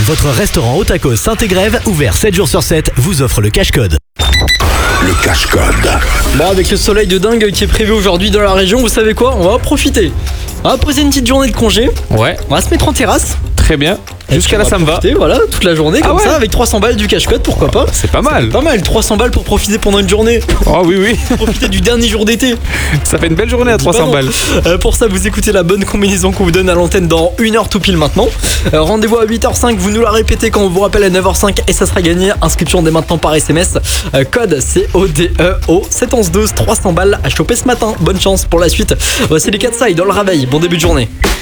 Votre restaurant au tacos Saint-Égrève, ouvert 7 jours sur 7, vous offre le cash-code. Le cash-code. Bon, avec le soleil de dingue qui est prévu aujourd'hui dans la région, vous savez quoi? On va en profiter. On va poser une petite journée de congé. Ouais, On va se mettre en terrasse. très bien. Jusqu'à là, ça me va. Profiter, voilà, toute la journée comme ouais. ça, avec 300 balles du cash-code, pourquoi pas? C'est pas mal. Pas mal, 300 balles pour profiter pendant une journée. Oh oui, oui. Profiter du dernier jour d'été. Ça fait une belle journée à 300 balles. Pour ça, vous écoutez la bonne combinaison qu'on vous donne à l'antenne dans 1h tout pile maintenant. Rendez-vous à 8h05, vous nous la répétez quand on vous rappelle à 9h05 et ça sera gagné. Inscription dès maintenant par SMS. Code CODEO 71112, 300 balles à choper ce matin. Bonne chance pour la suite. Voici les 4 sailles dans le réveil. Bon début de journée.